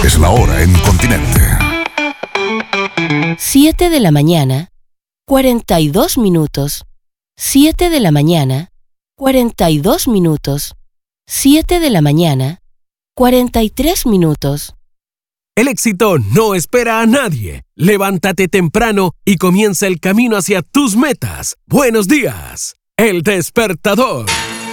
Es la hora en Continente. 7 de la mañana, 42 minutos. 7 de la mañana, 42 minutos. 7 de la mañana, 43 minutos. El éxito no espera a nadie. Levántate temprano y comienza el camino hacia tus metas. Buenos días. El Despertador.